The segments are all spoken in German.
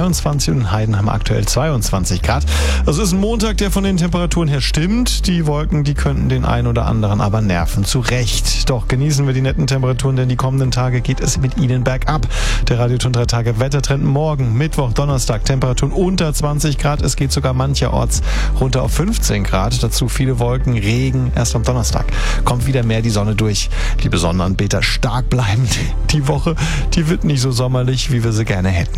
23 und in Heidenheim aktuell 22 Grad. Das ist ein Montag, der von den Temperaturen her stimmt. Die Wolken, die könnten den einen oder anderen aber nerven. Zu Recht. Doch genießen wir die netten Temperaturen, denn die kommenden Tage geht es mit ihnen bergab. Der Radioton 3 Tage Wettertrend morgen, Mittwoch, Donnerstag, Temperaturen unter 20 Grad. Es geht sogar mancherorts runter auf 15 Grad. Dazu viele Wolken, Regen. Erst am Donnerstag kommt wieder mehr die Sonne durch. Liebe Sonnenanbeter, stark bleiben. Die Woche, die wird nicht so sommerlich, wie wir sie gerne hätten.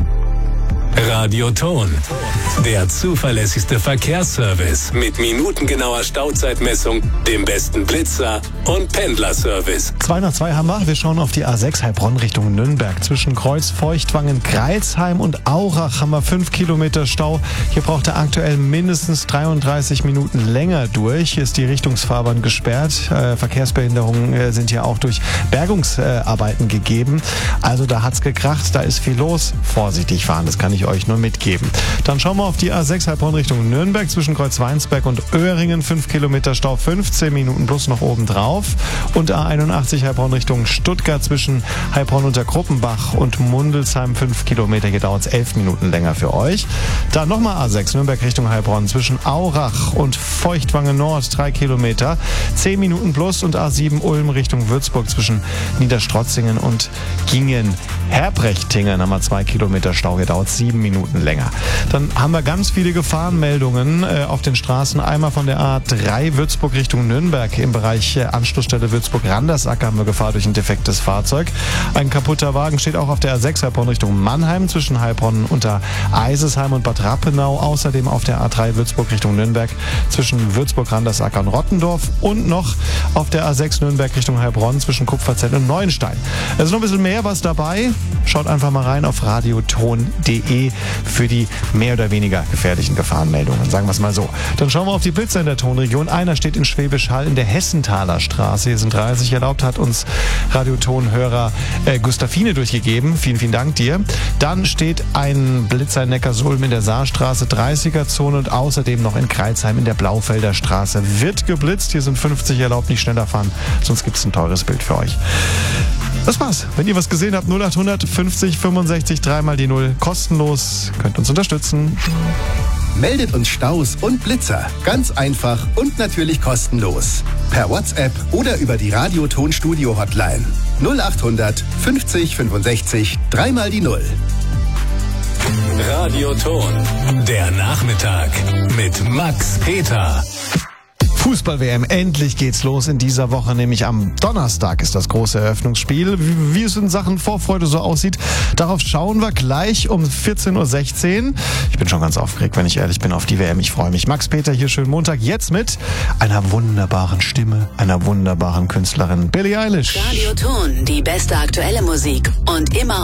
Radioton, der zuverlässigste Verkehrsservice mit minutengenauer Stauzeitmessung, dem besten Blitzer und Pendlerservice. 2 nach 2 haben wir. Wir schauen auf die A6 Heilbronn Richtung Nürnberg. Zwischen Kreuz, Feuchtwangen, Greilsheim und Aurach haben wir 5 Kilometer Stau. Hier braucht er aktuell mindestens 33 Minuten länger durch. Hier ist die Richtungsfahrbahn gesperrt. Verkehrsbehinderungen sind hier auch durch Bergungsarbeiten gegeben. Also da hat's gekracht, da ist viel los. Vorsichtig fahren, das kann ich euch nur mitgeben. Dann schauen wir auf die A6 Heilbronn Richtung Nürnberg. Zwischen Kreuzweinsberg und Öhringen 5 Kilometer Stau, 15 Minuten plus noch oben drauf. Und A81 Heilbronn Richtung Stuttgart zwischen Heilbronn unter Kruppenbach und Mundelsheim 5 Kilometer. Hier dauert es 11 Minuten länger für euch. Dann nochmal A6 Nürnberg Richtung Heilbronn zwischen Aurach und Feuchtwangen Nord 3 Kilometer, 10 Minuten plus. Und A7 Ulm Richtung Würzburg zwischen Niederstrotzingen und Gingen-Herbrechtingern haben wir 2 Kilometer Stau. Hier dauert es 7 Minuten länger. Dann haben wir ganz viele Gefahrenmeldungen auf den Straßen. Einmal von der A3 Würzburg Richtung Nürnberg. Im Bereich Anschlussstelle Würzburg-Randersacker haben wir Gefahr durch ein defektes Fahrzeug. Ein kaputter Wagen steht auch auf der A6 Heilbronn Richtung Mannheim zwischen Heilbronn unter Eisesheim und Bad Rappenau. Außerdem auf der A3 Würzburg Richtung Nürnberg zwischen Würzburg-Randersacker und Rottendorf. Und noch auf der A6 Nürnberg Richtung Heilbronn zwischen Kupferzell und Neuenstein. Es ist noch ein bisschen mehr was dabei. Schaut einfach mal rein auf radioton.de für die mehr oder weniger gefährlichen Gefahrenmeldungen. Sagen wir es mal so. Dann schauen wir auf die Blitzer in der Tonregion. Einer steht in Schwäbisch Hall in der Hessenthaler Straße. Hier sind 30 erlaubt, hat uns Radioton-Hörer Gustafine durchgegeben. Vielen, vielen Dank dir. Dann steht ein Blitzer in Neckarsulm in der Saarstraße, 30er-Zone und außerdem noch in Kreilsheim in der Blaufelder Straße. Wird geblitzt. Hier sind 50 erlaubt, nicht schneller fahren, sonst gibt es ein teures Bild für euch. Das war's. Wenn ihr was gesehen habt, 0800 50 65 3 mal die 0. Kostenlos. Könnt uns unterstützen. Meldet uns Staus und Blitzer. Ganz einfach und natürlich kostenlos. Per WhatsApp oder über die Radioton-Studio-Hotline. 0800 50 65 3 mal die 0. Radioton, der Nachmittag mit Max Peter. Fußball-WM, endlich geht's los in dieser Woche, nämlich am Donnerstag ist das große Eröffnungsspiel. Wie es in Sachen Vorfreude so aussieht, darauf schauen wir gleich um 14.16 Uhr. Ich bin schon ganz aufgeregt, wenn ich ehrlich bin, auf die WM. Ich freue mich. Max Peter hier, schönen Montag, jetzt mit einer wunderbaren Stimme, einer wunderbaren Künstlerin, Billie Eilish. Radioton, die beste aktuelle Musik und immer